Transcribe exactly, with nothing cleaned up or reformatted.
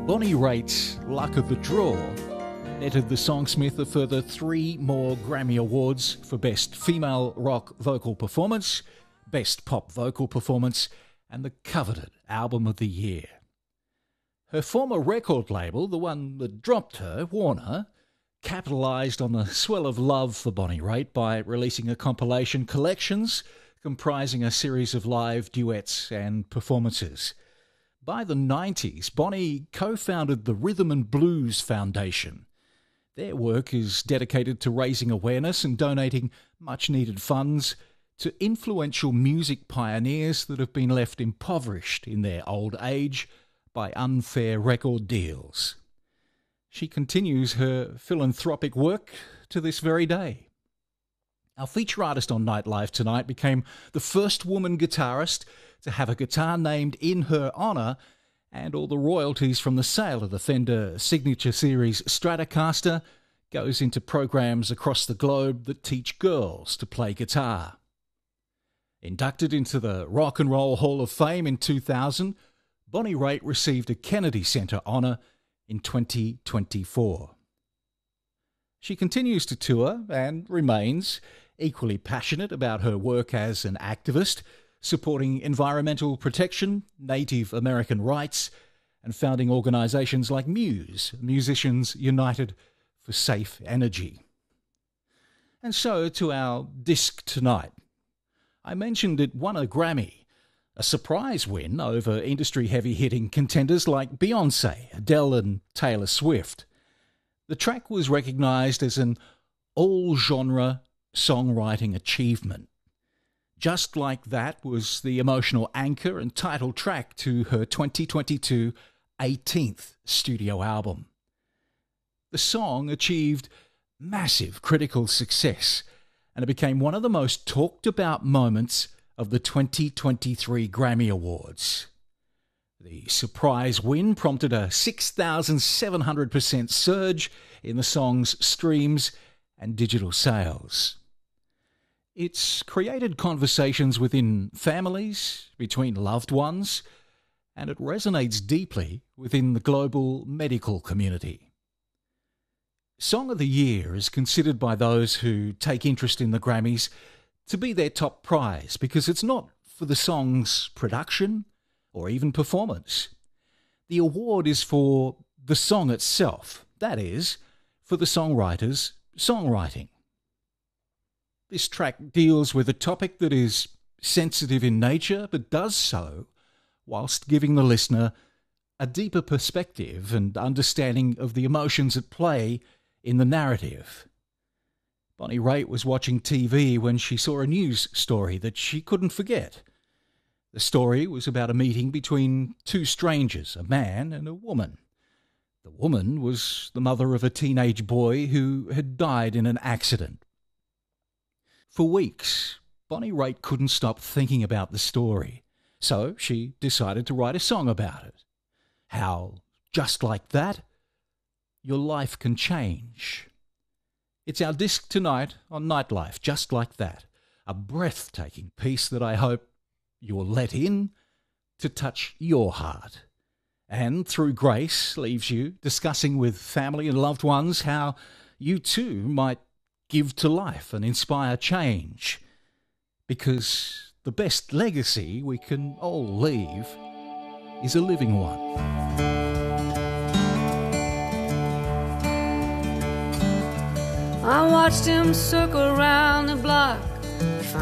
Bonnie Raitt's Luck of the Draw netted the songsmith a further three more Grammy Awards for Best Female Rock Vocal Performance, Best Pop Vocal Performance, and the coveted Album of the Year. Her former record label, the one that dropped her, Warner, capitalised on the swell of love for Bonnie Raitt by releasing a compilation collections comprising a series of live duets and performances. By the nineties, Bonnie co-founded the Rhythm and Blues Foundation. Their work is dedicated to raising awareness and donating much-needed funds to influential music pioneers that have been left impoverished in their old age by unfair record deals. She continues her philanthropic work to this very day. Our feature artist on Nightlife tonight became the first woman guitarist to have a guitar named in her honour, and all the royalties from the sale of the Fender Signature Series Stratocaster goes into programs across the globe that teach girls to play guitar. Inducted into the Rock and Roll Hall of Fame in two thousand, Bonnie Raitt received a Kennedy Center honour in twenty twenty-four. She continues to tour and remains equally passionate about her work as an activist, supporting environmental protection, Native American rights, and founding organisations like Muse, Musicians United for Safe Energy. And so to our disc tonight. I mentioned it won a Grammy, a surprise win over industry heavy-hitting contenders like Beyoncé, Adele and Taylor Swift. The track was recognised as an all-genre songwriting achievement. Just Like That was the emotional anchor and title track to her twenty twenty-two eighteenth studio album. The song achieved massive critical success, and it became one of the most talked about moments of the twenty twenty-three Grammy Awards. The surprise win prompted a six thousand seven hundred percent surge in the song's streams and digital sales. It's created conversations within families, between loved ones, and it resonates deeply within the global medical community. Song of the Year is considered by those who take interest in the Grammys to be their top prize because it's not for the song's production or even performance. The award is for the song itself, that is, for the songwriter's songwriting. This track deals with a topic that is sensitive in nature, but does so whilst giving the listener a deeper perspective and understanding of the emotions at play in the narrative. Bonnie Raitt was watching T V when she saw a news story that she couldn't forget. The story was about a meeting between two strangers, a man and a woman. The woman was the mother of a teenage boy who had died in an accident. For weeks, Bonnie Raitt couldn't stop thinking about the story, so she decided to write a song about it. How, just like that, your life can change. It's our disc tonight on Nightlife, Just Like That, a breathtaking piece that I hope you'll let in to touch your heart. And through grace leaves you discussing with family and loved ones how you too might give to life and inspire change. Because the best legacy we can all leave is a living one. I watched him circle around the block